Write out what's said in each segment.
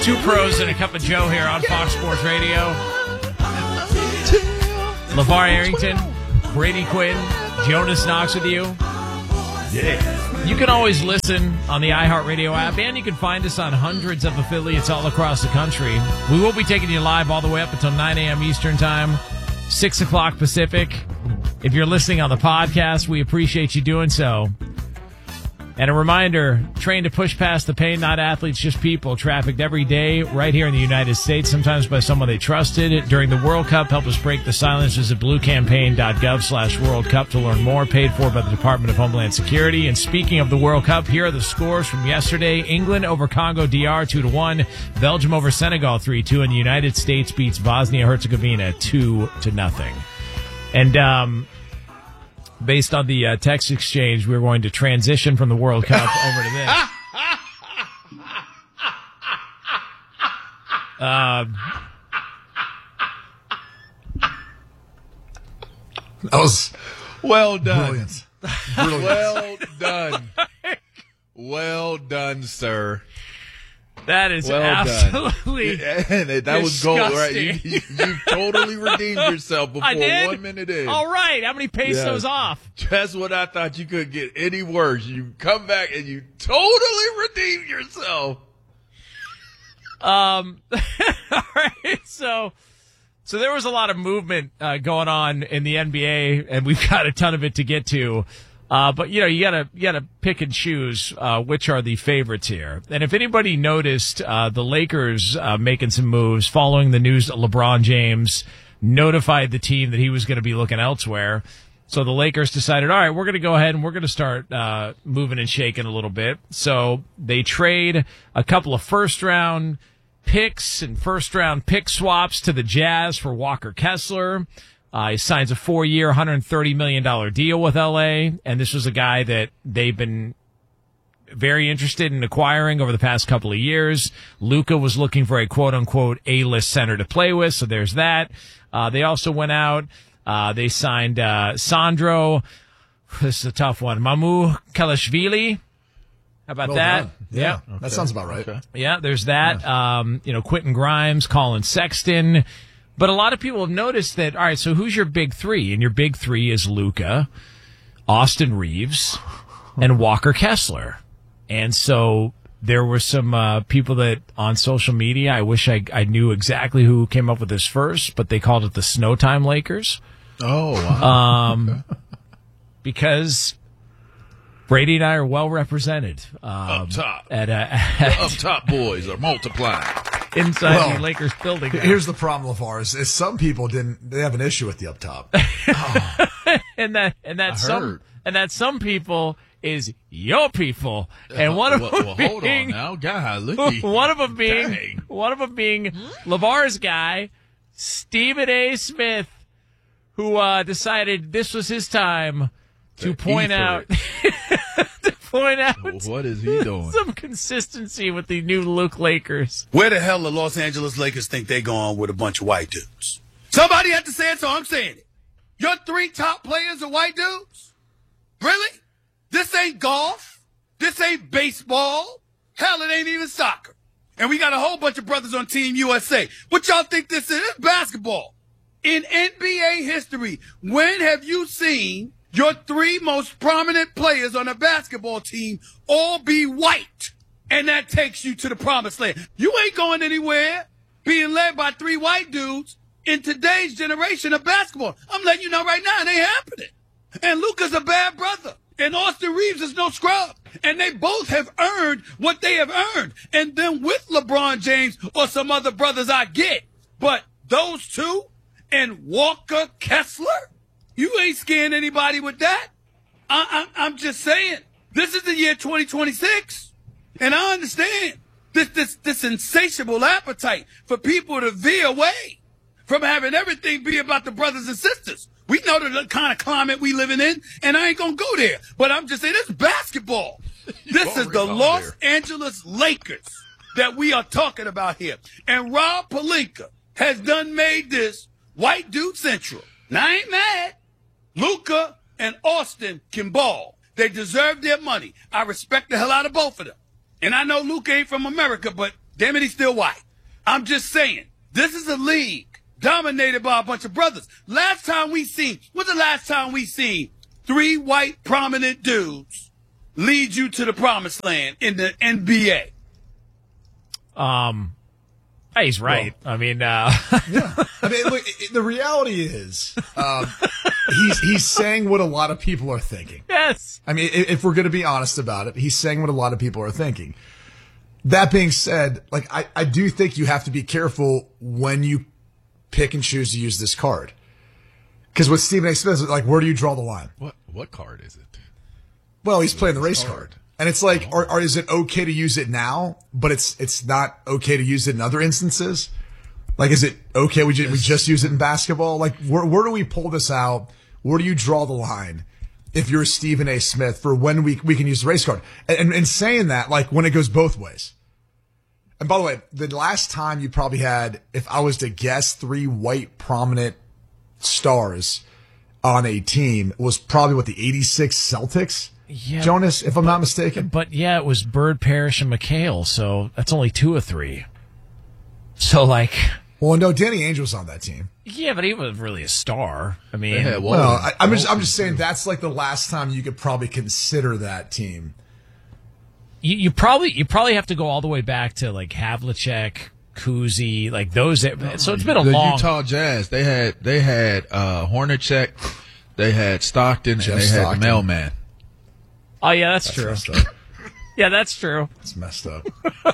Two pros and a cup of Joe here on Fox Sports Radio. LeVar Arrington, Brady Quinn, Jonas Knox with you. Yeah. You can always listen on the iHeartRadio app, and you can find us on hundreds of affiliates all across the country. We will be taking you live all the way up until 9 a.m. Eastern Time, 6 o'clock Pacific. If you're listening on the podcast, we appreciate you doing so. And a reminder, train to push past the pain, not athletes, just people. Trafficked every day right here in the United States, sometimes by someone they trusted. During the World Cup, help us break the silence. Visit bluecampaign.gov/World Cup to learn more. Paid for by the Department of Homeland Security. And speaking of the World Cup, here are the scores from yesterday. England over Congo DR 2-1. Belgium over Senegal 3-2. And the United States beats Bosnia-Herzegovina 2-0. And, based on the text exchange, we're going to transition from the World Cup over to this. That was well done. Brilliant. Well done. Well done, sir. That is well absolutely done. And that was gold, right? You totally redeemed yourself before I did? 1 minute in. All right. How many pesos off? Just when I thought you couldn't get any worse, you come back and you totally redeemed yourself. All right. So there was a lot of movement going on in the NBA, and we've got a ton of it to get to. But you gotta pick and choose which are the favorites here. And if anybody noticed, the Lakers making some moves following the news that LeBron James notified the team that he was going to be looking elsewhere. So the Lakers decided, all right, we're going to go ahead and we're going to start moving and shaking a little bit. So they trade a couple of first-round picks and first-round pick swaps to the Jazz for Walker Kessler. He signs a 4-year, $130 million deal with L.A., and this was a guy that they've been very interested in acquiring over the past couple of years. Luka was looking for a quote-unquote A-list center to play with, so there's that. They also went out. They signed Sandro. This is a tough one. Mamu Kalashvili. How about that? Done. Yeah, okay. That sounds about right. Okay. Yeah, there's that. Yeah. Quentin Grimes, Colin Sexton. But a lot of people have noticed that, all right, so who's your big three? And your big three is Luka, Austin Reeves, and Walker Kessler. And so there were some people that on social media, I wish I knew exactly who came up with this first, but they called it the Snowtime Lakers. Oh, wow. Because Brady and I are well represented. Up top. The up top boys are multiplying. Inside the Lakers building. Here's the problem, LeVar, is some people they have an issue with the up top. and that some people is your people. And one of them hold on now, golly. One of them being LeVar's guy, Stephen A. Smith, who decided this was his time to point out what is he doing? Some consistency with the new look Lakers. Where the hell the Los Angeles Lakers think they going with a bunch of white dudes? Somebody had to say it, so I'm saying it. Your 3 top players are white dudes? Really? This ain't golf. This ain't baseball. Hell, it ain't even soccer. And we got a whole bunch of brothers on Team USA. What y'all think this is? It's basketball. In NBA history, when have you seen your 3 most prominent players on a basketball team all be white? And that takes you to the promised land. You ain't going anywhere being led by 3 white dudes in today's generation of basketball. I'm letting you know right now, it ain't happening. And Luka's a bad brother. And Austin Reeves is no scrub. And they both have earned what they have earned. And then with LeBron James or some other brothers I get. But those 2 and Walker Kessler? You ain't scaring anybody with that. I'm just saying, this is the year 2026, and I understand this insatiable appetite for people to veer away from having everything be about the brothers and sisters. We know the kind of climate we living in, and I ain't gonna go there. But I'm just saying, this is basketball. This is the Los Angeles Lakers that we are talking about here. And Rob Pelinka has done made this white dude central. Now, I ain't mad. Luka and Austin can ball. They deserve their money. I respect the hell out of both of them. And I know Luka ain't from America, but Damn it, he's still white. I'm just saying, this is a league dominated by a bunch of brothers. When's the last time we seen 3 white prominent dudes lead you to the promised land in the NBA? He's right. Well, I mean, yeah. I mean, look, the reality is, he's saying what a lot of people are thinking. Yes. I mean, if we're going to be honest about it, he's saying what a lot of people are thinking. That being said, like, I do think you have to be careful when you pick and choose to use this card. Because with Stephen A. Smith, like, where do you draw the line? What card is it? Well, he's playing the race card. And it's like, is it okay to use it now, but it's not okay to use it in other instances? Like, is it okay we just use it in basketball? Like, where do we pull this out? Where do you draw the line if you're Stephen A. Smith for when we can use the race card? And saying that, like, when it goes both ways. And by the way, the last time you probably had, if I was to guess, 3 white prominent stars on a team was probably the 86 Celtics. Yeah, Jonas, if I'm not mistaken. But yeah, it was Bird, Parrish, and McHale, so that's only 2 of 3. So, like... Well, no, Danny Ainge was on that team. Yeah, but he was really a star. I mean... Yeah, I'm just saying that's like the last time you could probably consider that team. You probably have to go all the way back to, like, Havlicek, Kuzi, like those... So it's been a long... The Utah Jazz, they had Hornacek, they had Stockton, Jeff and they Stockton. had the Mailman. Oh, yeah, that's true. Yeah, that's true. It's messed up.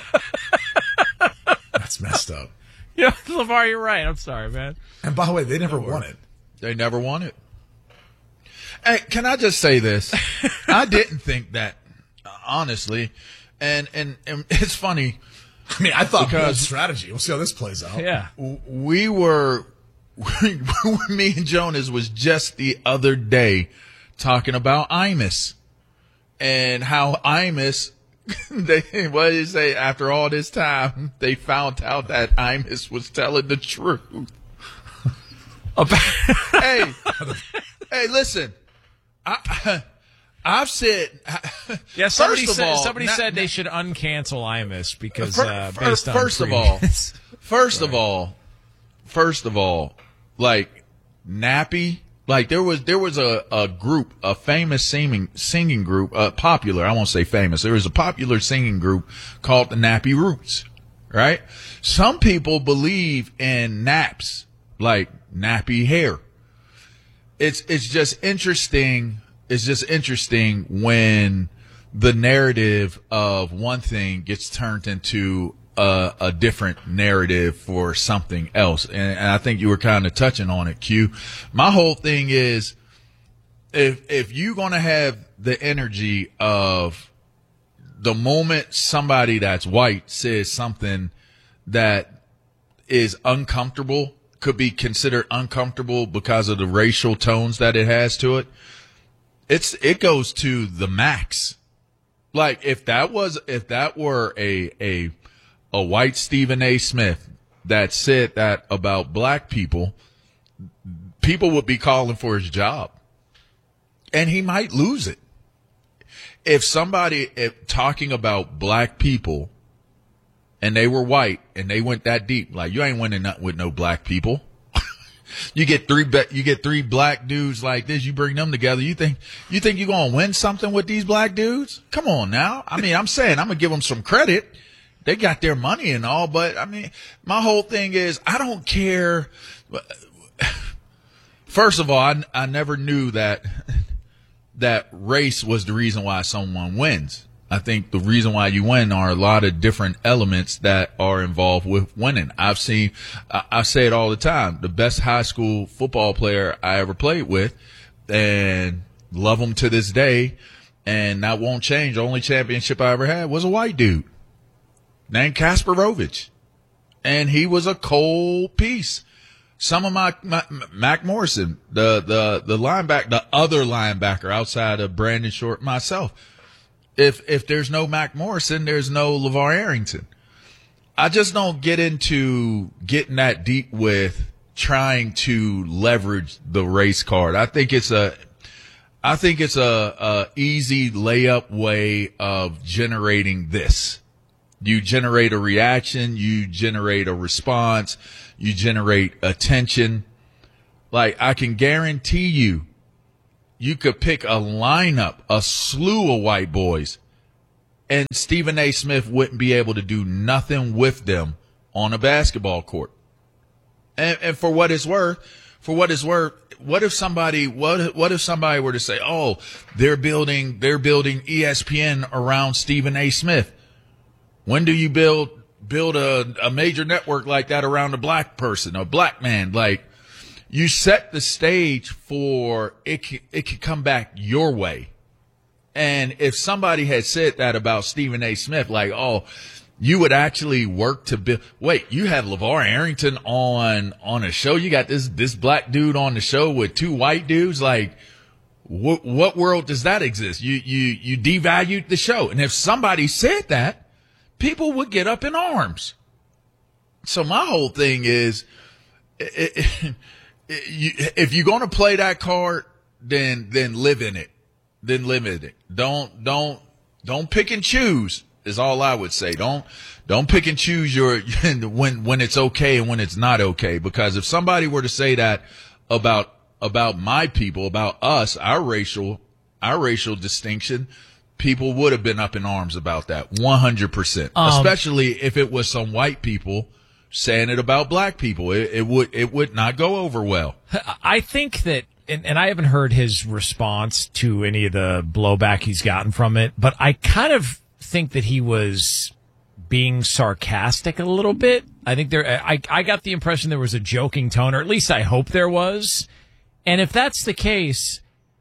That's messed up. Yeah, LeVar, you're right. I'm sorry, man. And by the way, they never won it. They never won it. Hey, can I just say this? I didn't think that, honestly. And it's funny. I mean, I thought bold strategy. We'll see how this plays out. Yeah. Me and Jonas was just the other day talking about Imus. And how Imus, what did you say? After all this time, they found out that Imus was telling the truth. Hey, listen, I've said. Yeah, somebody said they should uncancel Imus because based on first of all, like Nappy. Like there was a group, a famous singing group, popular. I won't say famous. There was a popular singing group called the Nappy Roots, right? Some people believe in naps, like nappy hair. It's just interesting. It's just interesting when the narrative of one thing gets turned into a different narrative for something else. And I think you were kind of touching on it, Q. My whole thing is if you're going to have the energy of the moment somebody that's white says something that is uncomfortable, could be considered uncomfortable because of the racial tones that it has to it, it goes to the max. Like if that were a white Stephen A. Smith that said that about black people, people would be calling for his job. And he might lose it. If talking about black people and they were white and they went that deep, like you ain't winning nothing with no black people. You get three black dudes like this, you bring them together. You think you're going to win something with these black dudes? Come on now. I mean, I'm saying I'm going to give them some credit. They got their money and all, but I mean, my whole thing is I don't care. First of all, I never knew that race was the reason why someone wins. I think the reason why you win are a lot of different elements that are involved with winning. I say it all the time, the best high school football player I ever played with and love him to this day. And that won't change. The only championship I ever had was a white dude named Kasparovich. And he was a cold piece. Some of my Mac Morrison, the linebacker, the other linebacker outside of Brandon Short, myself. If there's no Mac Morrison, there's no LeVar Arrington. I just don't get into getting that deep with trying to leverage the race card. I think it's a easy layup way of generating this. You generate a reaction. You generate a response. You generate attention. Like, I can guarantee you could pick a lineup, a slew of white boys, and Stephen A. Smith wouldn't be able to do nothing with them on a basketball court. And for what it's worth, what if somebody were to say, oh, they're building ESPN around Stephen A. Smith? When do you build a major network like that around a black person, a black man? Like, you set the stage for it could come back your way. And if somebody had said that about Stephen A. Smith, like, oh, you would actually work to build. Wait, you have LeVar Arrington on a show. You got this black dude on the show with two white dudes. Like, what world does that exist? You devalued the show. And if somebody said that, people would get up in arms. So my whole thing is, if you're going to play that card, then live in it. Then live in it. Don't pick and choose is all I would say. Don't pick and choose when it's okay and when it's not okay. Because if somebody were to say that about my people, about us, our racial distinction, people would have been up in arms about that 100%. Especially if it was some white people saying it about black people. It would not go over well. I think that, and I haven't heard his response to any of the blowback he's gotten from it, but I kind of think that he was being sarcastic a little bit. I think I got the impression there was a joking tone, or at least I hope there was. And if that's the case,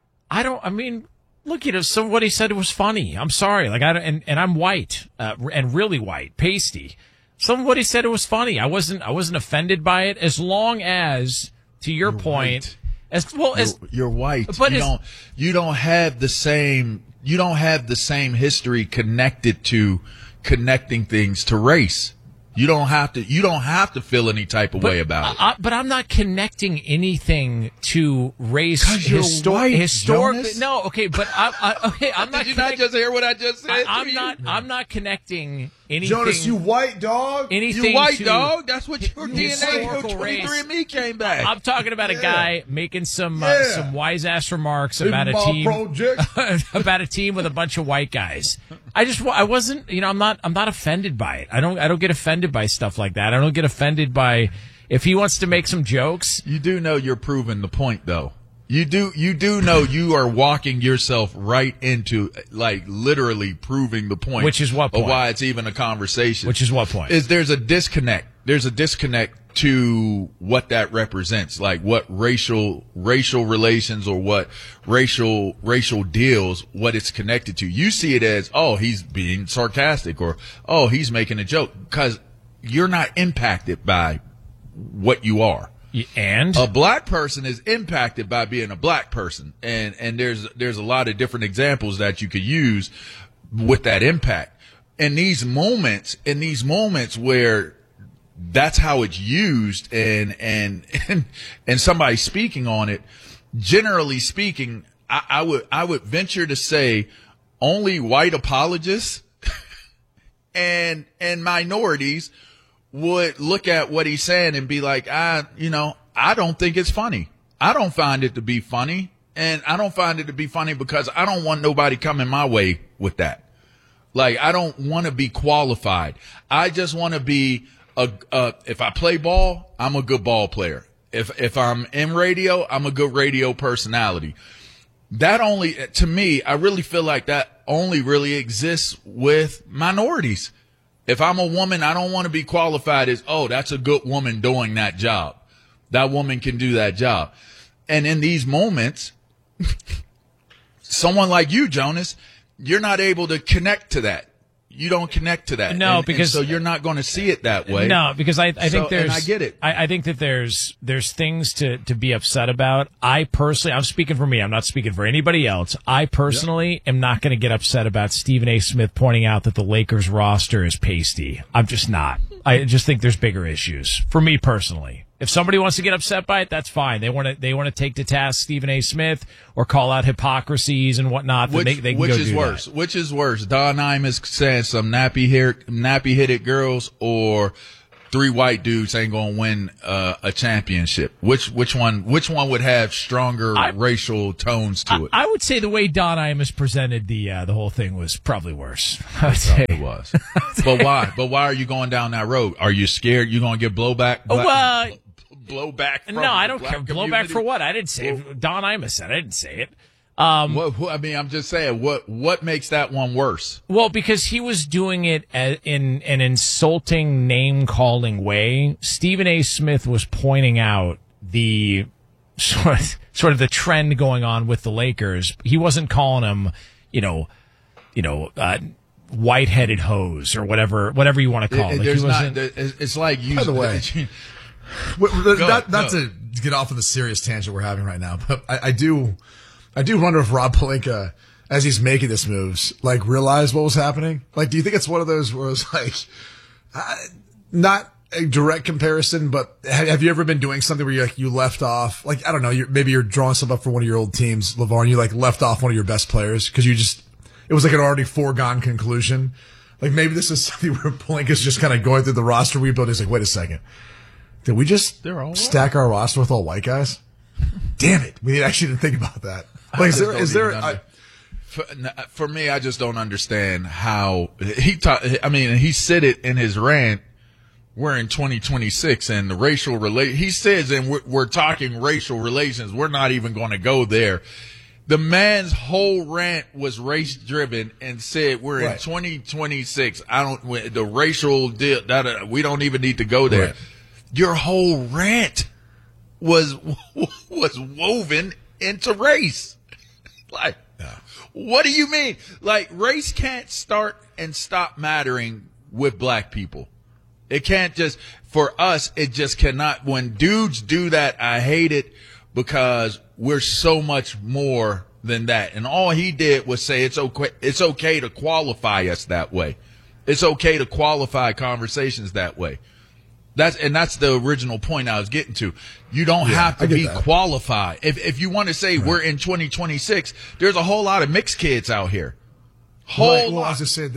look, so what he said was funny. I'm sorry. Like, and I'm white, and really white, pasty. Some of what he said was funny. I wasn't offended by it, as long as, to your point, white. You're white. But you don't have the same history connected to connecting things to race. You don't have to feel any type of way about it. But I'm not connecting anything to race. Historic. No, okay, but I'm not. Did you not just hear what I just said? I'm not connecting anything. Jonas, you white dog. Anything you white dog. That's what your DNA. 23andMe came back. I'm talking about a guy making some wise ass remarks about a team about a team with a bunch of white guys. I wasn't. I'm not offended by it. I don't get offended by stuff like that. I don't get offended by if he wants to make some jokes. You do know you're proving the point, though. You do know you are walking yourself right into, like, literally proving the point. Which is what point? Of why it's even a conversation. Which is what point? There's a disconnect. There's a disconnect to what that represents, like what racial relations or what racial deals, what it's connected to. You see it as, oh, he's being sarcastic, or, oh, he's making a joke, because you're not impacted by what you are. And a black person is impacted by being a black person. And there's a lot of different examples that you could use with that impact. In these moments where that's how it's used and somebody speaking on it, generally speaking, I would venture to say only white apologists and minorities would look at what he's saying and be like, I don't think it's funny. I don't find it to be funny. And I don't find it to be funny because I don't want nobody coming my way with that. Like, I don't want to be qualified. I just want to be if I play ball, I'm a good ball player. If I'm in radio, I'm a good radio personality. That only, to me, I really feel like that only really exists with minorities. If I'm a woman, I don't want to be qualified as, oh, that's a good woman doing that job. That woman can do that job. And in these moments, someone like you, Jonas, you're not able to connect to that. You don't connect to that. No, and so you're not going to see it that way. No, because I think there's, and I get it. I think that there's things to be upset about. I personally, I'm speaking for me. I'm not speaking for anybody else. I personally am not going to get upset about Stephen A. Smith pointing out that the Lakers roster is pasty. I'm just not. I just think there's bigger issues for me personally. If somebody wants to get upset by it, that's fine. They want to take to task Stephen A. Smith or call out hypocrisies and whatnot. They can which go is do worse? that. Which is worse? Don Imus saying some nappy-headed girls or 3 white dudes ain't gonna win a championship? Which one would have stronger racial tones to it? I would say the way Don Imus presented the whole thing was probably worse. I would say It was. But why? But why are you going down that road? Are you scared you're gonna get blowback? Blowback from no, I don't the care. black Blowback community? for what? I didn't say it. Don Imus said it. I didn't say it. I mean, I'm just saying, what makes that one worse? Well, because he was doing it in an insulting, name-calling way. Stephen A. Smith was pointing out the sort of the trend going on with the Lakers. He wasn't calling them, white-headed hoes or whatever you want to call it. It's like you. By the way, not to get off of the serious tangent we're having right now, but I do wonder if Rob Pelinka, as he's making this moves, like realized what was happening. Like, do you think it's one of those where it's like, not a direct comparison, but have you ever been doing something where you left off, like, I don't know, maybe you're drawing something up for one of your old teams, LeVar, and you like left off one of your best players because it was like an already foregone conclusion. Like maybe this is something where Pelinka's just kind of going through the roster rebuild. He's like, wait a second. Did we just stack our roster with all white guys? Damn it. We actually didn't think about that. Like, for me, I just don't understand how he said it in his rant. We're in 2026 and the racial he says, and we're talking racial relations. We're not even going to go there. The man's whole rant was race driven and said we're in 2026. The racial deal, we don't even need to go there. Right. Your whole rant was woven into race. Like, what do you mean? Like, race can't start and stop mattering with black people. It can't for us, it just cannot. When dudes do that, I hate it because we're so much more than that. And all he did was say it's okay to qualify us that way. It's okay to qualify conversations that way. That's the original point I was getting to. You don't have to be qualified. If you want to say we're in 2026, there's a whole lot of mixed kids out here. I was just saying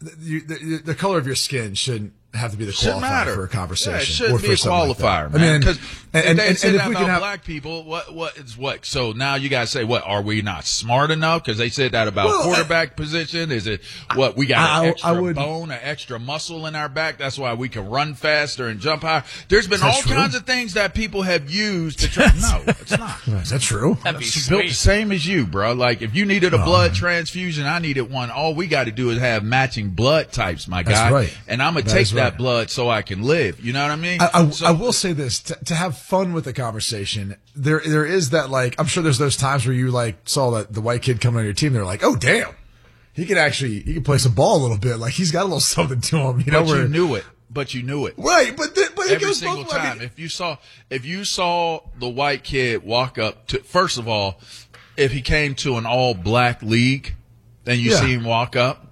the color of your skin shouldn't have to be the qualifier for a conversation. Yeah, it shouldn't be a qualifier, man. Because if they say that about black people, what? So now you guys say, what? Are we not smart enough? Because they said that about quarterback position. Is it what? We got an extra bone, an extra muscle in our back. That's why we can run faster and jump higher. There's been all kinds of things that people have used to try. No, it's not. Is that true? It's built the same as you, bro. Like if you needed a blood transfusion, I needed one. All we got to do is have matching blood types, my guy. That's right. And I'm gonna take that blood so I can live. You know what I mean? I will say this to have fun with the conversation. There is that, like, I'm sure there's those times where you like saw that the white kid coming on your team. They're like, oh damn, he can play some ball a little bit. Like he's got a little something to him. You knew it. But you knew it. Right. But it every goes single both time. ways. If you saw the white kid walk up to, first of all, if he came to an all black league, and you see him walk up.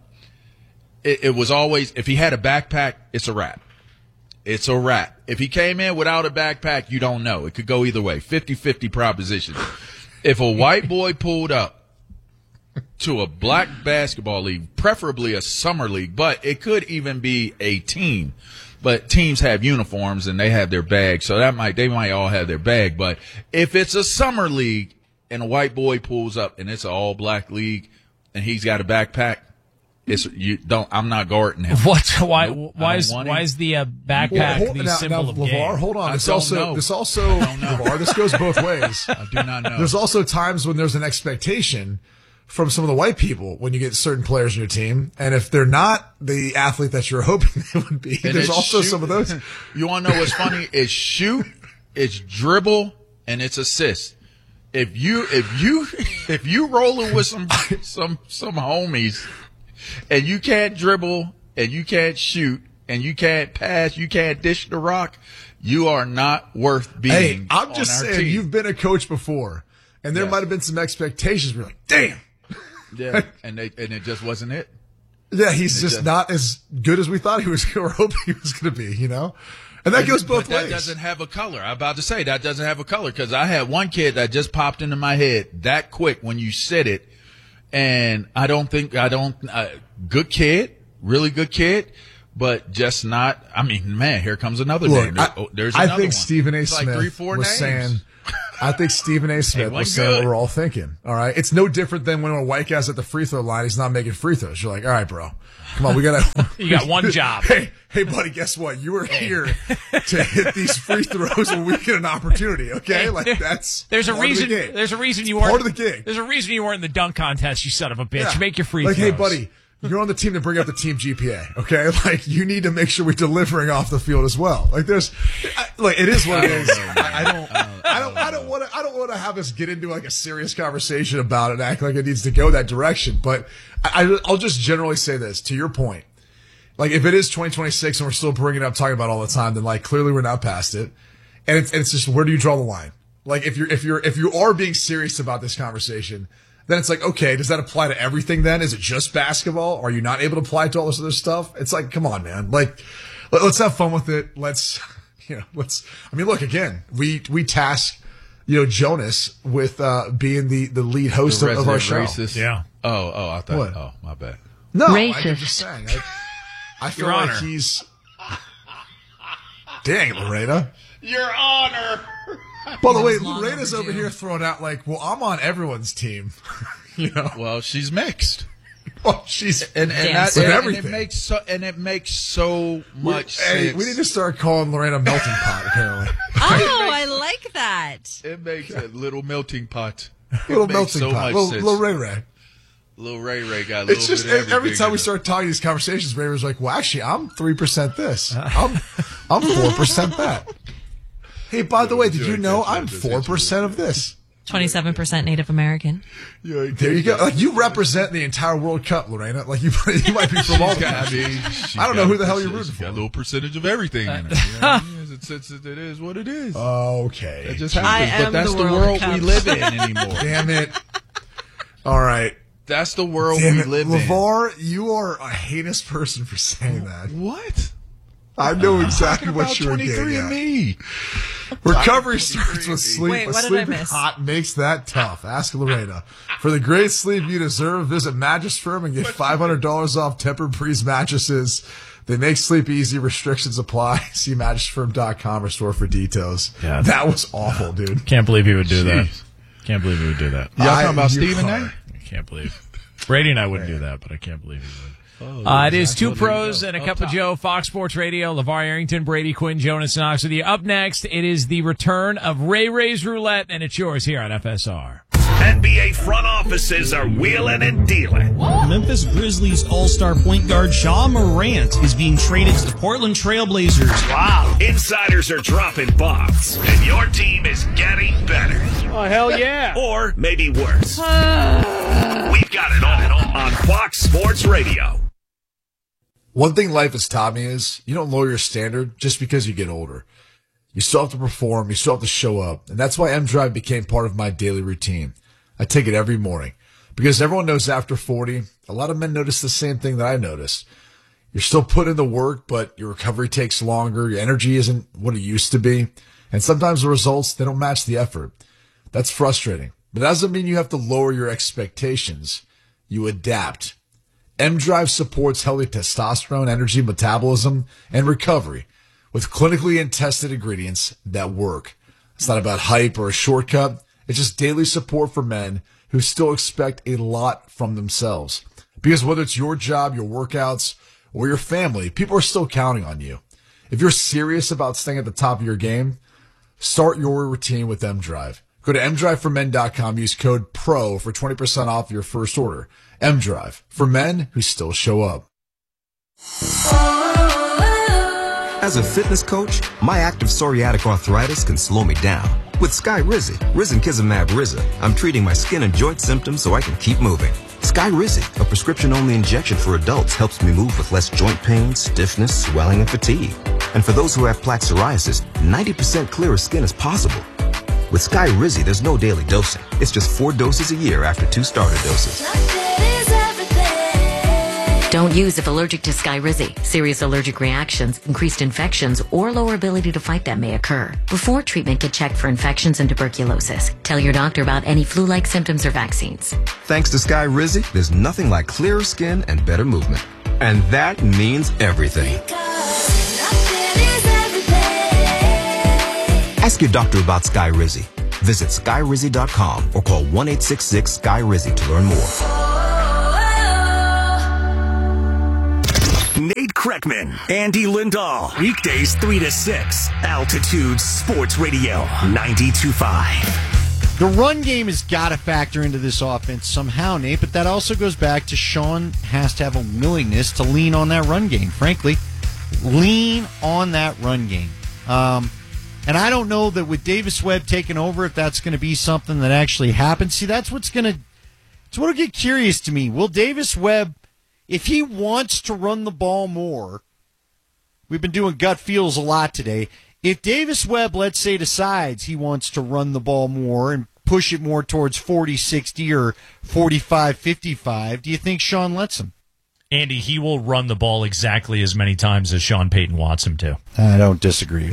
It was always, if he had a backpack, it's a wrap. It's a wrap. If he came in without a backpack, you don't know. It could go either way. 50-50 proposition. If a white boy pulled up to a black basketball league, preferably a summer league, but it could even be a team. But teams have uniforms and they have their bag, so they might all have their bag. But if it's a summer league and a white boy pulls up and it's an all black league and he's got a backpack, I'm not guarding him. Why is the backpack the symbol of LeVar, game? Hold on. This goes both ways. I do not know. There's also times when there's an expectation from some of the white people when you get certain players in your team, and if they're not the athlete that you're hoping they would be, and there's also some of those. You want to know what's funny? It's shoot, it's dribble, and it's assist. If you rolling with some homies. And you can't dribble, and you can't shoot, and you can't pass, you can't dish the rock, you are not worth being. Hey, I'm just saying, team. You've been a coach before, and there might have been some expectations. We're like, damn. Yeah, and it just wasn't it. Yeah, he's just not as good as we thought he was or hoped he was going to be, you know? And that goes both ways. That doesn't have a color. I'm about to say that doesn't have a color because I had one kid that just popped into my head that quick when you said it. And good kid, really good kid, but just not, I mean, man, here comes another name. There's another I think one. Stephen A. Smith like 3-4 was names. saying, I think Stephen A. Smith was saying what we're all thinking. All right. It's no different than when a white guy's at the free throw line, he's not making free throws. You're like, all right, bro, come on, we gotta. You got one job. Hey, buddy, guess what? You were here to hit these free throws when we get an opportunity. Okay, like there's a reason. There's a reason you weren't part of the gig. There's a reason you weren't in the dunk contest. You son of a bitch. Yeah. Make your free throws. throws. Hey, buddy. You're on the team to bring up the team GPA, okay? Like, you need to make sure we're delivering off the field as well. Like, it is what it is. I don't want to have us get into like a serious conversation about it and act like it needs to go that direction. But I'll just generally say this to your point. Like, if it is 2026 and we're still bringing it up, talking about it all the time, then like clearly we're not past it. And it's just, where do you draw the line? Like, if you are being serious about this conversation, then it's like, okay, does that apply to everything then? Is it just basketball? Are you not able to apply it to all this other stuff? It's like, come on, man. Like, let's have fun with it. I mean, look, again, we task, Jonas with, being the lead host of our show. Racist. Yeah. Oh, I thought, what? my bad. No, Racist. I'm just saying. I feel Your like Honor. he's, dang, Lorena. Your Honor. By the way, Lorena's over here throwing out like, well, I'm on everyone's team. Well, she's mixed. Well, she's And everything. it makes so much sense. Hey, we need to start calling Lorena melting pot. Apparently, Oh, I like that. It makes a little melting pot. little It makes melting so pot, much sense. little Ray Ray. Little Ray Ray got a little It's just bit of everything every time in we it. start talking these conversations, Ray Ray's like, well, actually, I'm 3% this. I'm 4% that. Hey, by the way, did you know I'm 4% of this? 27% Native American. There you go. Like, you represent the entire World Cup, Lorena. Like, you might be from all the countries. I don't know who the hell you're rooting She's got a for. little percentage of everything in it. You know? It is what it is. Okay. It just I happens. am But that's the the World world Cup. we live in anymore. Damn it. All right. That's the world Damn we it. live LeVar, you are a heinous person for saying that. in. What? I know exactly Talking what about you're getting 23 at. and me. Recovery starts with sleep. Wait, but what did I sleeping miss? hot makes that tough. Ask Lorena. For the great sleep you deserve, visit Mattress Firm and get $500 off Tempur-Breeze mattresses. They make sleep easy. Restrictions apply. See mattressfirm.com or store for details. Yeah. That was awful, dude. Can't believe he would do that. Jeez. Can't believe he would do that. Y'all talking about you Stephen are. A? I can't believe. Brady and I wouldn't do that, but I can't believe he would. It is Two Pros and a Cup of Joe, Fox Sports Radio. LeVar Arrington, Brady Quinn, Jonas Knox with you. Up next, it is the return of Ray Ray's Roulette, and it's yours here on FSR. NBA front offices are wheeling and dealing. Memphis Grizzlies all-star point guard Shaw Morant is being traded to the Portland Trail Blazers. Wow. Insiders are dropping bombs, and your team is getting better. Oh, hell yeah. Or maybe worse. We've got it all on Fox Sports Radio. One thing life has taught me is you don't lower your standard just because you get older. You still have to perform. You still have to show up. And that's why M-Drive became part of my daily routine. I take it every morning because everyone knows after 40, a lot of men notice the same thing that I noticed. You're still putting in the work, but your recovery takes longer. Your energy isn't what it used to be. And sometimes the results, they don't match the effort. That's frustrating, but that doesn't mean you have to lower your expectations. You adapt. M-Drive supports healthy testosterone, energy, metabolism, and recovery with clinically and tested ingredients that work. It's not about hype or a shortcut. It's just daily support for men who still expect a lot from themselves. Because whether it's your job, your workouts, or your family, people are still counting on you. If you're serious about staying at the top of your game, start your routine with M-Drive. Go to mdriveformen.com. Use code PRO for 20% off your first order. M-Drive, for men who still show up. As a fitness coach, my active psoriatic arthritis can slow me down. With Skyrizi, Risankizumab Riza, I'm treating my skin and joint symptoms so I can keep moving. Skyrizi, a prescription-only injection for adults, helps me move with less joint pain, stiffness, swelling, and fatigue. And for those who have plaque psoriasis, 90% clearer skin is possible. With Skyrizi, there's no daily dosing. It's just 4 doses a year after 2 starter doses. Don't Don't use if allergic to Skyrizi. Serious allergic reactions, increased infections, or lower ability to fight them may occur. Before treatment, get checked for infections and tuberculosis. Tell your doctor about any flu-like symptoms or vaccines. Thanks to Skyrizi, there's nothing like clearer skin and better movement. And that means everything. Ask your doctor about Skyrizi. Visit Skyrizi.com or call 1-866-SKY-RIZZI to learn more. Nate Kreckman, Andy Lindahl. Weekdays 3 to 6. Altitude Sports Radio 92.5. The run game has got to factor into this offense somehow, Nate, but that also goes back to Sean has to have a willingness to lean on that run game. Frankly, lean on that run game. And I don't know that with Davis Webb taking over, if that's going to be something that actually happens. See, that's what'll get curious to me. Will Davis Webb, if he wants to run the ball more, we've been doing gut feels a lot today. If Davis Webb, let's say, decides he wants to run the ball more and push it more towards 40-60 or 45-55, do you think Sean lets him? Andy, he will run the ball exactly as many times as Sean Payton wants him to. I don't disagree.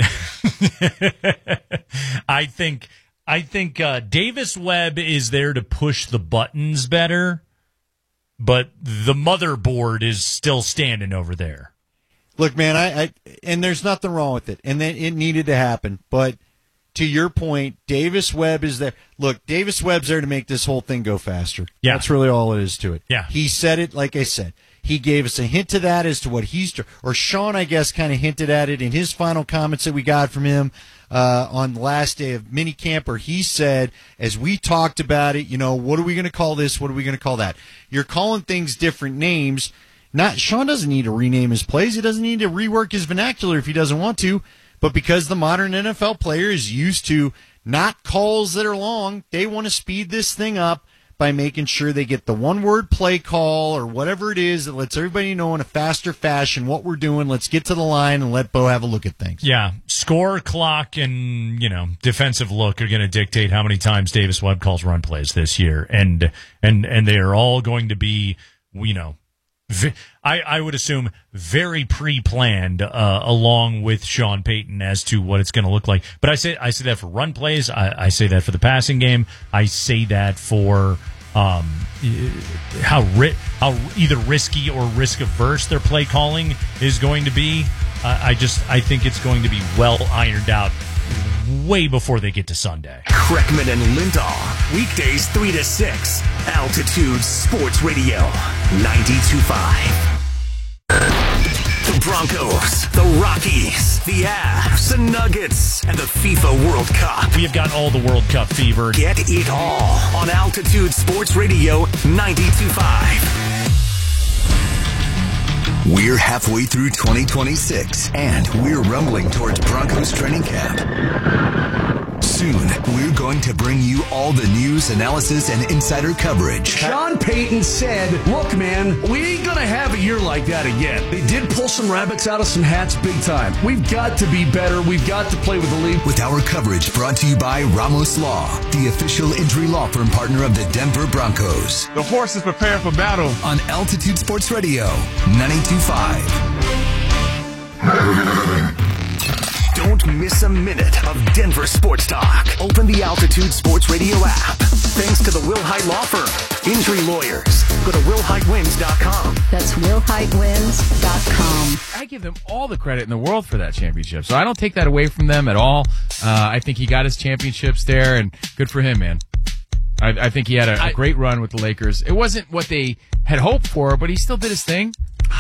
I think Davis Webb is there to push the buttons better, but the motherboard is still standing over there. Look, man, I and there's nothing wrong with it, and then it needed to happen. But to your point, Davis Webb is there. Look, Davis Webb's there to make this whole thing go faster. Yeah. That's really all it is to it. Yeah. He said it, like I said. He gave us a hint to that as to what or Sean, I guess, kind of hinted at it in his final comments that we got from him on the last day of minicamp, where he said, as we talked about it, what are we going to call this? What are we going to call that? You're calling things different names. Sean doesn't need to rename his plays. He doesn't need to rework his vernacular if he doesn't want to. But because the modern NFL player is used to not calls that are long, they want to speed this thing up by making sure they get the one-word play call or whatever it is that lets everybody know in a faster fashion what we're doing. Let's get to the line and let Bo have a look at things. Yeah, score, clock, and defensive look are going to dictate how many times Davis Webb calls run plays this year, and they are all going to be, I would assume very pre-planned along with Sean Payton as to what it's going to look like. But I say that for run plays. I say that for the passing game. I say that for how either risky or risk averse their play calling is going to be. I think it's going to be well ironed out way before they get to Sunday. Kreckman and Lindahl. Weekdays 3 to 6. Altitude Sports Radio 92.5. The Broncos, the Rockies, the Avs, the Nuggets, and the FIFA World Cup. We have got all the World Cup fever. Get it all on Altitude Sports Radio 92.5. We're halfway through 2026, and we're rumbling towards Broncos training camp. Soon, we're going to bring you all the news, analysis, and insider coverage. Sean Payton said, look, man, we ain't going to have a year like that again. They did pull some rabbits out of some hats big time. We've got to be better. We've got to play with the league. With our coverage brought to you by Ramos Law, the official injury law firm partner of the Denver Broncos. The horse is prepared for battle. On Altitude Sports Radio 92.5. Don't miss a minute of Denver sports talk. Open the Altitude Sports Radio app. Thanks to the Will Hite Law Firm. Injury lawyers. Go to willhitewins.com. That's willhitewins.com. I give them all the credit in the world for that championship, so I don't take that away from them at all. I think he got his championships there, and good for him, man. I think he had a great run with the Lakers. It wasn't what they had hoped for, but he still did his thing.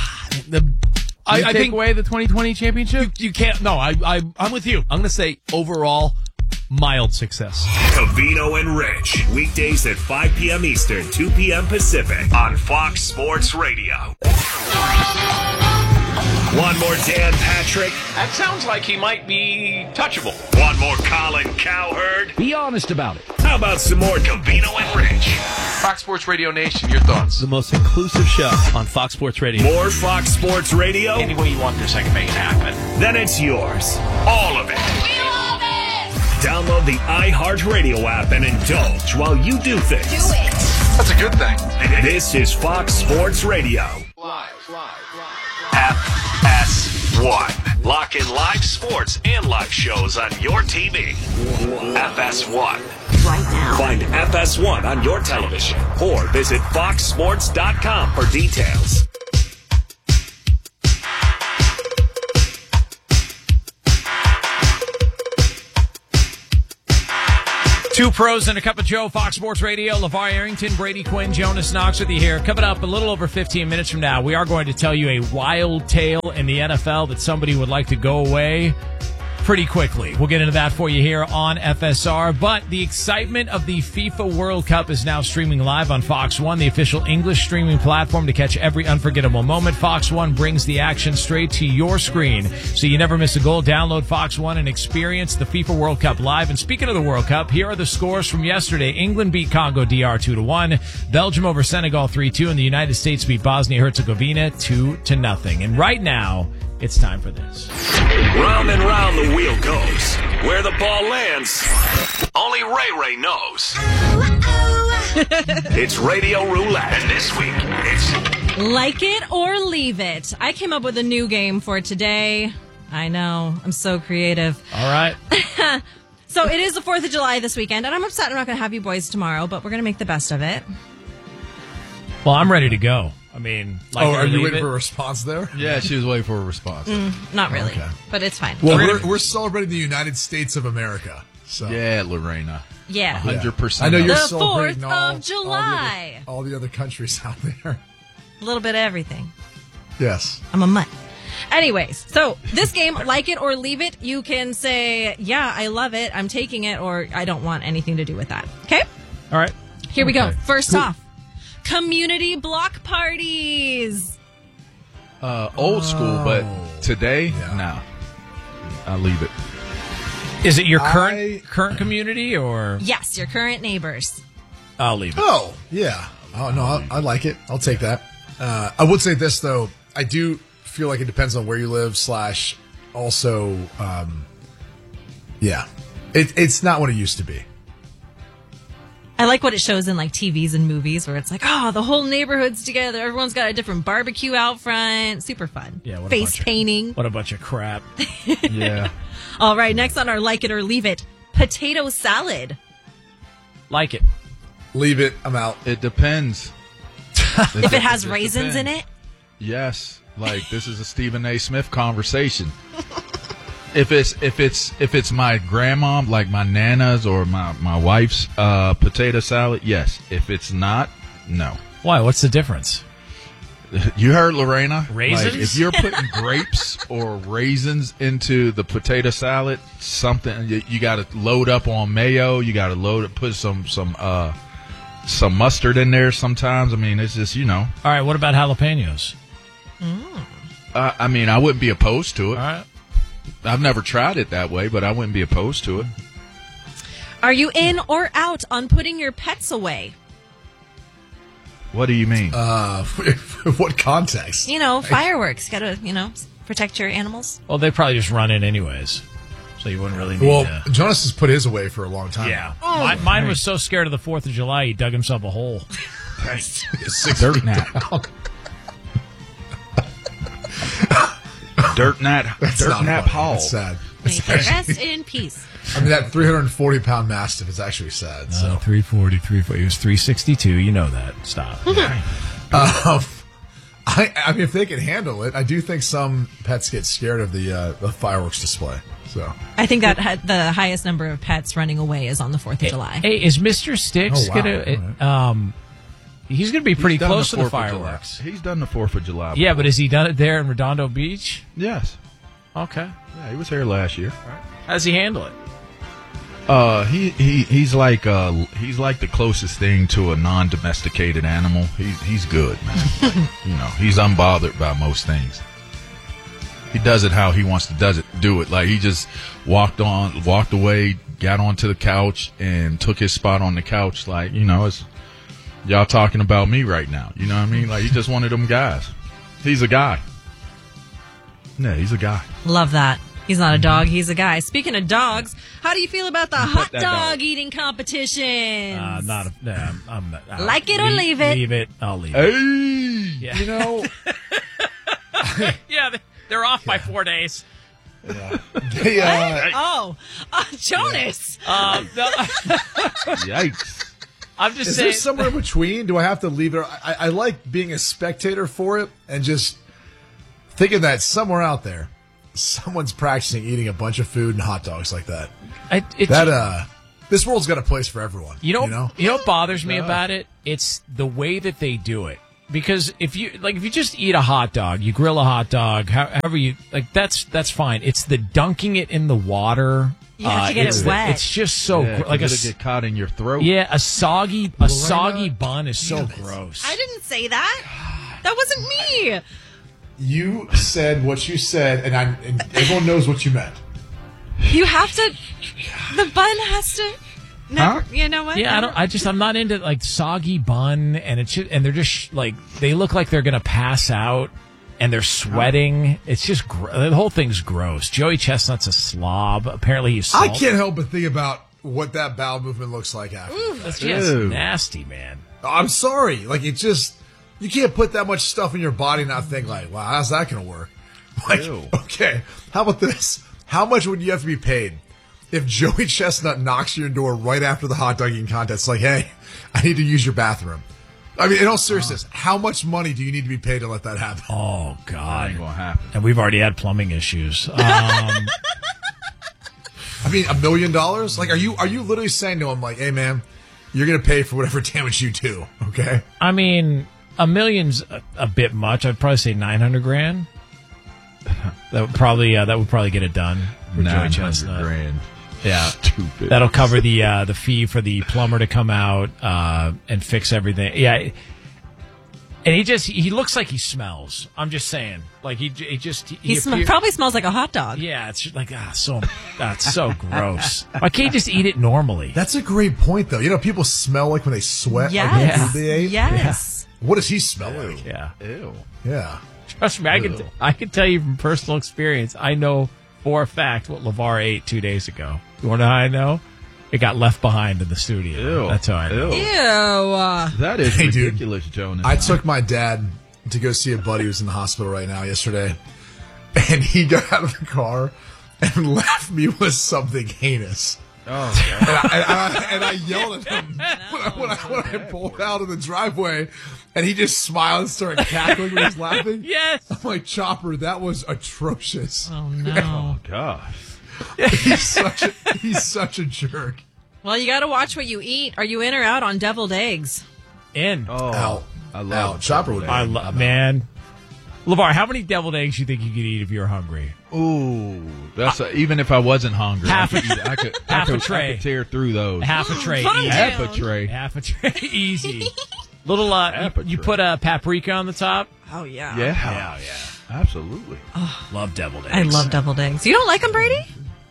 I think away the 2020 championship. You can't. No, I'm with you. I'm going to say overall mild success. Covino and Rich, weekdays at 5 p.m. Eastern, 2 p.m. Pacific on Fox Sports Radio. One more Dan Patrick. That sounds like he might be touchable. One more Colin Cowherd. Be honest about it. How about some more Covino and Rich? Fox Sports Radio Nation, your thoughts? The most inclusive show on Fox Sports Radio. More Fox Sports Radio? Any way you want this, I can make it happen. Then it's yours. All of it. We love it! Download the iHeartRadio app and indulge while you do things. Do it. That's a good thing. This is Fox Sports Radio. Live. FS1. Lock in live sports and live shows on your TV. FS1. Right now. Find FS1 on your television or visit foxsports.com for details. Two pros and a cup of Joe, Fox Sports Radio. LeVar Arrington, Brady Quinn, Jonas Knox with you here. Coming up a little over 15 minutes from now, we are going to tell you a wild tale in the NFL that somebody would like to go away pretty quickly. We'll get into that for you here on FSR. But the excitement of the FIFA World Cup is now streaming live on Fox One, the official English streaming platform to catch every unforgettable moment. Fox One brings the action straight to your screen, so you never miss a goal. Download Fox One and experience the FIFA World Cup live. And speaking of the World Cup, here are the scores from yesterday. England beat Congo DR 2-1. Belgium over Senegal 3-2. And the United States beat Bosnia-Herzegovina 2-0. And right now, it's time for this. Round and round the wheel goes. Where the ball lands, only Ray knows. It's Radio Roulette. And this week, it's Like It or Leave It. I came up with a new game for today. I know. I'm so creative. All right. So it is the 4th of July this weekend, and I'm upset I'm not going to have you boys tomorrow, but we're going to make the best of it. Well, I'm ready to go. I mean, like are you waiting for a response there? Yeah, she was waiting for a response. Not really, Okay. but it's fine. Well, we're celebrating the United States of America. So Yeah, Lorena. Yeah. 100%. I know you're The celebrating 4th of July. all the other countries out there. A little bit of everything. Yes. I'm a mutt. Anyways, so this game, Like It or Leave It, you can say, yeah, I love it, I'm taking it, or I don't want anything to do with that. Okay? All right. Here we go. Okay. First off, community block parties. Old school, but today, no. I'll leave it. Is it your current community or? Yes, your current neighbors. I'll leave it. Oh, yeah. Oh, no, I like it. I'll take that. I would say this, though. I do feel like it depends on where you live, / also, yeah. It's not what it used to be. I like what it shows in like TVs and movies where it's like, oh, the whole neighborhood's together. Everyone's got a different barbecue out front. Super fun. Yeah, what a Face bunch of- painting. What a bunch of crap. Yeah. All right, next on our Like It or Leave It, potato salad. Like it. Leave it. I'm out. It depends. If it has raisins in it. Yes. Like, this is a Stephen A. Smith conversation. If it's my grandma, like my nana's or my wife's potato salad, yes. If it's not, no. Why? What's the difference? You heard Lorena? Raisins? Like, if you're putting grapes or raisins into the potato salad, something you got to load up on mayo. You got to put some mustard in there. Sometimes, I mean, it's just All right. What about jalapenos? I mean, I wouldn't be opposed to it. All right. I've never tried it that way, but I wouldn't be opposed to it. Are you in or out on putting your pets away? What do you mean? What context? You know, fireworks. Got to, protect your animals. Well, they probably just run in anyways, so you wouldn't really need Well, to. Jonas has put his away for a long time. Yeah. Mine was so scared of the 4th of July, he dug himself a hole. Dirt nap. Dirt nap hall. That's sad. May he rest in peace. I mean, that 340-pound mastiff is actually sad. So 340. He was 362. You know that. Stop. I mean, if they can handle it, I do think some pets get scared of the fireworks display. So I think that the highest number of pets running away is on the 4th of July. Hey, is Mr. Sticks gonna? He's gonna be pretty close to the 4th of July. fireworks. He's done the 4th of July. Yeah, but has he done it there in Redondo Beach? Yes. Okay. Yeah, he was here last year. How does he handle it? He's like the closest thing to a non-domesticated animal. He's good, man. Like, he's unbothered by most things. He does it how he wants to do it. Like, he just walked away, got onto the couch, and took his spot on the couch. Like, it's y'all talking about me right now. You know what I mean? Like, he's just one of them guys. He's a guy. Yeah, he's a guy. Love that. He's not a dog, he's a guy. Speaking of dogs, how do you feel about the hot that dog dog. eating competition? I'm not. Like it or leave it? Leave it. I'll leave it. Hey. Yeah. You know, Yeah, they're off by 4 days. they, Jonas. Yikes. I'm just is saying. there somewhere in between? Do I have to leave it? I like being a spectator for it and just thinking that somewhere out there, someone's practicing eating a bunch of food and hot dogs like that. This world's got a place for everyone. You know what bothers me about it? It's the way that they do it. Because if you just eat a hot dog, you grill a hot dog, however you like, that's fine. It's the dunking it in the water. You have to get it wet. It's just so like it'll get caught in your throat. Yeah, a soggy bun is so gross. I didn't say that. That wasn't me. You said what you said, and everyone knows what you meant. You have to. The bun has to. Huh? You know what? Yeah, I'm not into like soggy bun, and they're just like they look like they're gonna pass out, and they're sweating. It's just the whole thing's gross. Joey Chestnut's a slob. Apparently, he's. I can't help but think about what that bowel movement looks like after. That's just nasty, man. I'm sorry, like it just you can't put that much stuff in your body and not think like, wow, how's that gonna work? Like, okay, how about this? How much would you have to be paid if Joey Chestnut knocks your door right after the hot dog eating contest? Like, hey, I need to use your bathroom. I mean, in all seriousness, how much money do you need to be paid to let that happen? Oh God, That ain't gonna happen. and we've already had plumbing issues. I mean, $1 million? Like, are you literally saying to him like, hey man, you're gonna pay for whatever damage you do? Okay. I mean, $1 million's a bit much. I'd probably say $900,000. That would probably get it done for Joey Chestnut. $900,000. Yeah, Stupid. that'll cover the fee for the plumber to come out and fix everything. Yeah, and he looks like he smells. I'm just saying, like he probably smells like a hot dog. Yeah, it's like that's so gross. Why can't you just eat it normally? That's a great point, though. You know, people smell like when they sweat. Yes. Like the food they ate. Yes. Yeah. What does he smell like? Yeah. Ew. Yeah. Trust me, I can tell you from personal experience. I know for a fact what LeVar ate 2 days ago. You want to know how I know? It got left behind in the studio. Ew. That's how I know. Ew. That is Hey, dude. ridiculous, Jonas. I took my dad to go see a buddy who's in the hospital right now yesterday, and he got out of the car and left me with something heinous. Oh, God. And I yelled at him when I pulled out of the driveway, and he just smiled and started cackling when he was laughing. Yes. I'm like, Chopper, that was atrocious. Oh no. Gosh. He's such a jerk. Well, you got to watch what you eat. Are you in or out on deviled eggs? In. Oh, Out. I love Chopper would be. I love, man. LeVar, how many deviled eggs do you think you could eat if you were hungry? Ooh, that's even if I wasn't hungry, Half a- I could a tray. I could tear through those. Half a tray. Calm easy. down. Half a tray. Half a tray. Easy. Little, Half a you tray. put a paprika on the top? Oh yeah. Yeah, absolutely. Love deviled eggs. I love deviled eggs. You don't like them, Brady?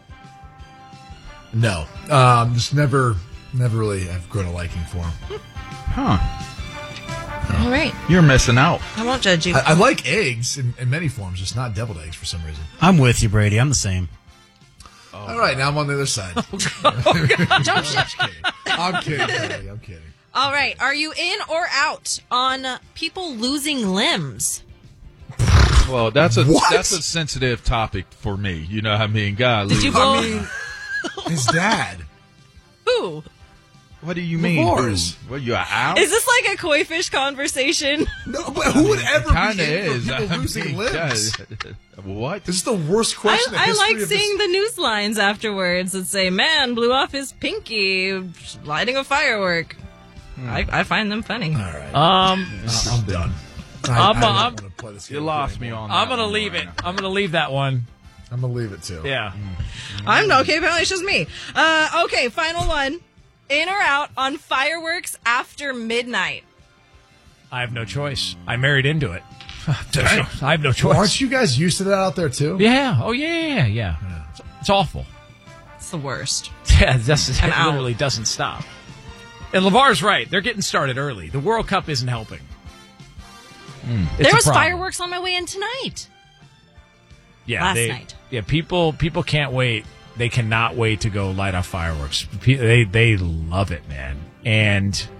No. Just never really have grown a liking for him. Huh? All right. You're missing out. I won't judge you. I like eggs in many forms, just not deviled eggs for some reason. I'm with you, Brady. I'm the same. All right, now I'm on the other side. Jump ship. I'm kidding. Buddy, I'm kidding. All right. Are you in or out on people losing limbs? Well, that's a What? sensitive topic for me. You know what I mean? God, Did you leave- go? I mean, his dad. Who? What do you mean? Divorce. What, you out? Is this like a koi fish conversation? No, but who would ever Kind be of in is. for people losing limbs? What? This is the worst question. in I history like of seeing the news lines afterwards that say, "Man blew off his pinky lighting a firework." I find them funny. All right, I'm done. I'm- I don't want to play this You game lost anymore. me on. I'm that going to one leave right it. now. I'm going to leave that one. I'm gonna leave it too. Yeah. I'm okay. Apparently, it's just me. Okay, final one. In or out on fireworks after midnight? I have no choice. I married into it. I have no choice. Well, aren't you guys used to that out there too? Yeah. Oh, yeah. It's awful. It's the worst. Yeah, it I'm out. literally doesn't stop. And LeVar's right. They're getting started early. The World Cup isn't helping. It's There a was problem. fireworks on my way in tonight. Yeah, last night. Yeah, people can't wait. They cannot wait to go light off fireworks. They love it, man. And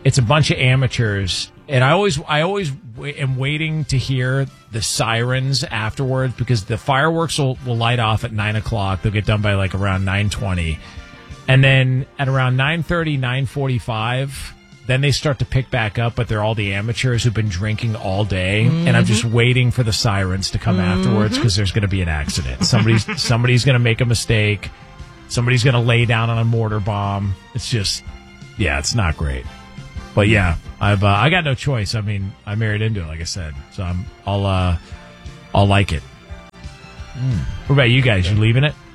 it's a bunch of amateurs, and I always am waiting to hear the sirens afterwards because the fireworks will light off at 9:00. They'll get done by like around 9:20, and then at around 9:30, 9:45, then they start to pick back up. But they're all the amateurs who've been drinking all day, and I'm just waiting for the sirens to come afterwards because there's going to be an accident. Somebody's going to make a mistake. Somebody's going to lay down on a mortar bomb. It's just, yeah, it's not great. But yeah, I got no choice. I mean, I married into it, like I said, so I'll like it. What about you guys? You leaving it?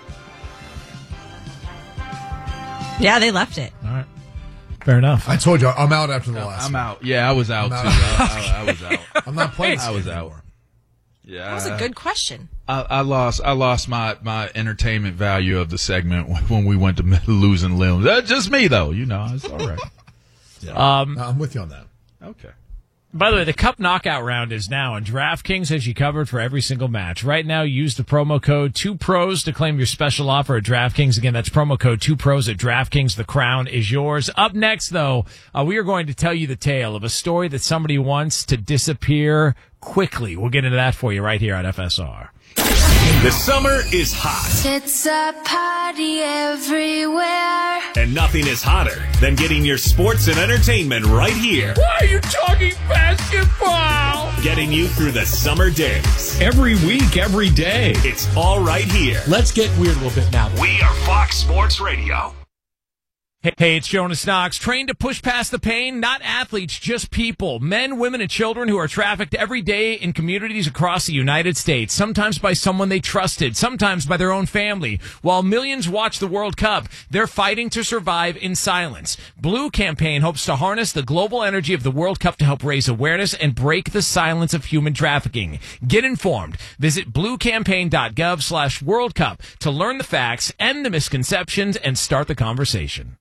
Yeah, they left it. All right, fair enough. I told you I'm out after the last. I'm out. Yeah, I was out too. I was out. I'm not playing. I was out. Yeah, That was a good question. I lost my entertainment value of the segment when we went to losing limbs. That's just me though. It's all right. I'm with you on that. Okay. By the way, the Cup Knockout round is now, and DraftKings has you covered for every single match. Right now, use the promo code 2pros to claim your special offer at DraftKings. Again, that's promo code 2pros at DraftKings. The crown is yours. Up next, though, we are going to tell you the tale of a story that somebody wants to disappear quickly. We'll get into that for you right here on FSR. The summer is hot. It's a party everywhere. And nothing is hotter than getting your sports and entertainment right here. Why are you talking basketball? Getting you through the summer days. Every week, every day. It's all right here. Let's get weird a little bit now. We are Fox Sports Radio. Hey, it's Jonas Knox. Trained to push past the pain, not athletes, just people. Men, women, and children who are trafficked every day in communities across the United States. Sometimes by someone they trusted, sometimes by their own family. While millions watch the World Cup, they're fighting to survive in silence. Blue Campaign hopes to harness the global energy of the World Cup to help raise awareness and break the silence of human trafficking. Get informed. Visit bluecampaign.gov/World Cup to learn the facts, end the misconceptions, and start the conversation.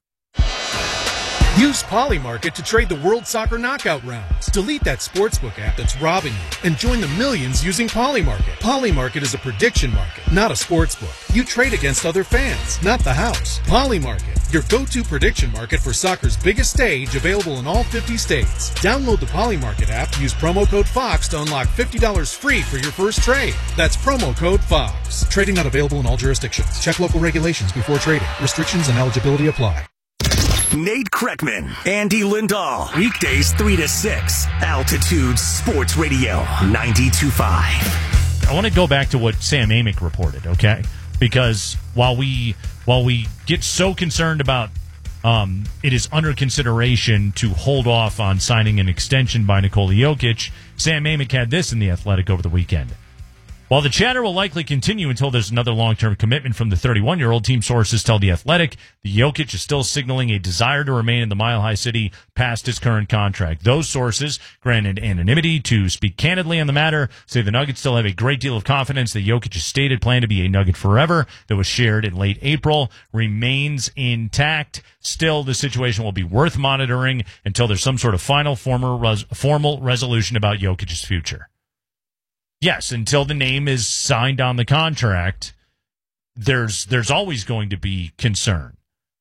Use Polymarket to trade the World Soccer Knockout rounds. Delete that sportsbook app that's robbing you and join the millions using Polymarket. Polymarket is a prediction market, not a sportsbook. You trade against other fans, not the house. Polymarket, your go-to prediction market for soccer's biggest stage, available in all 50 states. Download the Polymarket app, use promo code FOX to unlock $50 free for your first trade. That's promo code FOX. Trading not available in all jurisdictions. Check local regulations before trading. Restrictions and eligibility apply. Nate Kreckman, Andy Lindahl. Weekdays 3 to 6. Altitude Sports Radio 92.5. I want to go back to what Sam Amick reported, okay? Because while we get so concerned about it is under consideration to hold off on signing an extension by Nikola Jokic, Sam Amick had this in The Athletic over the weekend. While the chatter will likely continue until there's another long-term commitment from the 31-year-old, team sources tell The Athletic the Jokic is still signaling a desire to remain in the Mile High City past his current contract. Those sources, granted anonymity to speak candidly on the matter, say the Nuggets still have a great deal of confidence that Jokic's stated plan to be a Nugget forever that was shared in late April remains intact. Still, the situation will be worth monitoring until there's some sort of final formal resolution about Jokic's future. Yes, until the name is signed on the contract, there's always going to be concern.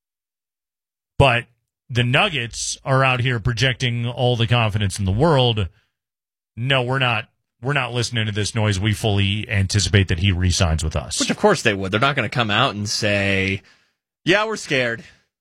But the Nuggets are out here projecting all the confidence in the world. No, we're not listening to this noise. We fully anticipate that he re-signs with us. Which, of course, they would. They're not going to come out and say, yeah, we're scared.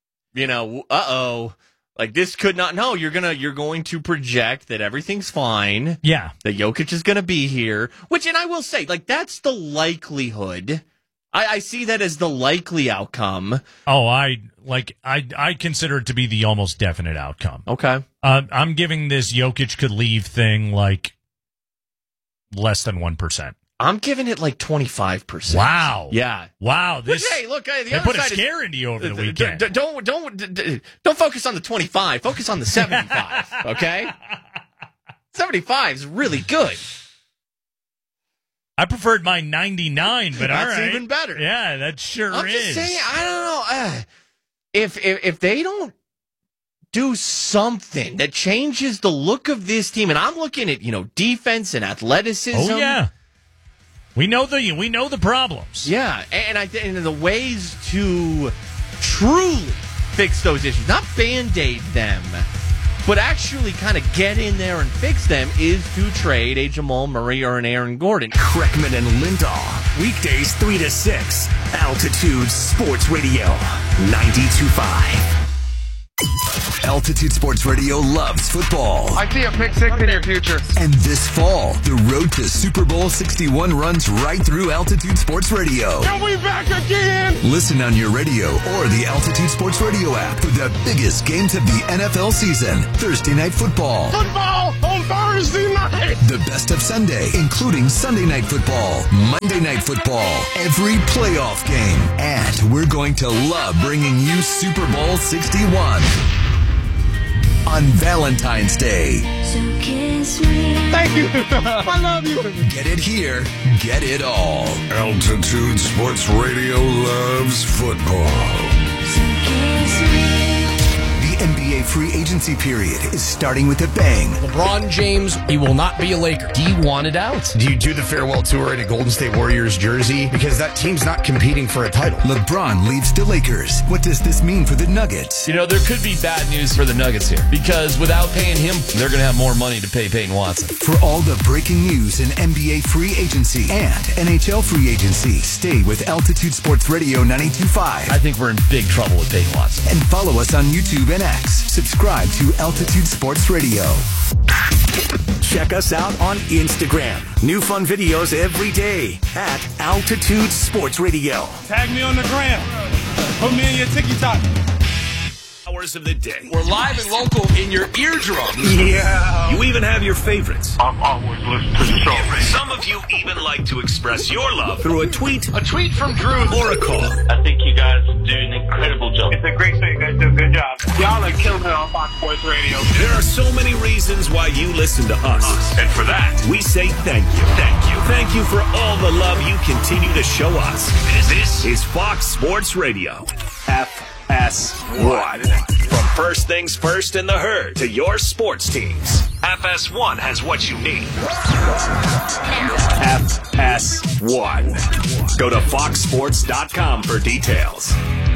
Like, this could not. No, you're going to project that everything's fine. Yeah. That Jokic is going to be here. Which, and I will say, like, that's the likelihood. I see that as the likely outcome. Oh, I consider it to be the almost definite outcome. Okay. I'm giving this Jokic could leave thing like less than 1%. I'm giving it like 25%. Wow. Yeah. Wow. Which, hey, look, the they other put side a scare into you over the weekend. Don't focus on the 25. Focus on the 75. Okay. 75 is really good. I preferred my 99, but all right. That's even better. Yeah, that sure is. I'm just saying, I don't know. If they don't do something that changes the look of this team, and I'm looking at, defense and athleticism. Oh, yeah. We know the problems. Yeah, and the ways to truly fix those issues, not Band-Aid them, But actually kind of get in there and fix them is to trade a Jamal Murray or an Aaron Gordon. Kreckman and Lindahl. Weekdays 3 to 6. Altitude Sports Radio. 92.5. Altitude Sports Radio loves football. I see a pick six in your future. And this fall, the road to Super Bowl 61 runs right through Altitude Sports Radio. And we back again! Listen on your radio or the Altitude Sports Radio app for the biggest games of the NFL season. Thursday Night Football. Football on Thursday night! The best of Sunday, including Sunday Night Football, Monday Night Football, every playoff game. And we're going to love bringing you Super Bowl 61 on Valentine's Day. So kiss me. Thank you. I love you. Get it here, get it all. Altitude Sports Radio loves football. So kiss me. The NBA free agency period is starting with a bang. LeBron James, he will not be a Laker. He wanted out. Do you do the farewell tour in a Golden State Warriors jersey? Because that team's not competing for a title. LeBron leaves the Lakers. What does this mean for the Nuggets? You know, there could be bad news for the Nuggets here because without paying him, they're going to have more money to pay Peyton Watson. For all the breaking news in NBA free agency and NHL free agency, stay with Altitude Sports Radio 92.5. I think we're in big trouble with Peyton Watson. And follow us on YouTube and X. Subscribe to Altitude Sports Radio. Check us out on Instagram. New fun videos every day at Altitude Sports Radio. Tag me on the gram. Put me in your TikTok. Hours of the day. We're live and local in your eardrums. Yeah. You even have your favorites. I'm always listening to the show. Some of you even like to express your love through a tweet from Drew or a call. I think you guys do an incredible job. It's a great thing. You guys do a good job. Y'all are killing it on Fox Sports Radio. There are so many reasons why you listen to us. And for that, we say thank you. Thank you. Thank you for all the love you continue to show us. This is Fox Sports Radio. FS1. From first things first in the herd to your sports teams, FS1 has what you need. FS1. Go to foxsports.com for details.